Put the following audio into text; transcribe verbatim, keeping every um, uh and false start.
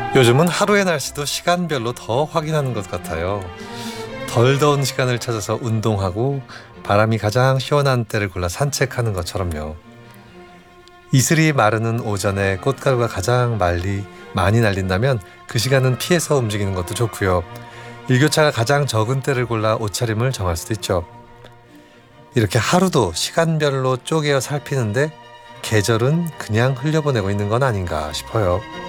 요즘은 하루의 날씨도 시간별로 더 확인하는 것 같아요. 덜 더운 시간을 찾아서 운동하고 바람이 가장 시원한 때를 골라 산책하는 것처럼요. 이슬이 마르는 오전에 꽃가루가 가장 말리 많이 날린다면 그 시간은 피해서 움직이는 것도 좋고요. 일교차가 가장 적은 때를 골라 옷차림을 정할 수도 있죠. 이렇게 하루도 시간별로 쪼개어 살피는데 계절은 그냥 흘려보내고 있는 건 아닌가 싶어요.